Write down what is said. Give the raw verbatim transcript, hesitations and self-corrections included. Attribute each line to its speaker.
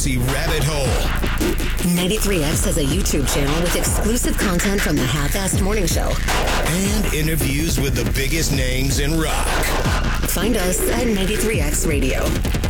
Speaker 1: conspiracy rabbit hole.
Speaker 2: ninety-three X has a YouTube channel with exclusive content from the Half-Assed Morning Show.
Speaker 1: And interviews with the biggest names in rock.
Speaker 2: Find us at ninety-three X Radio.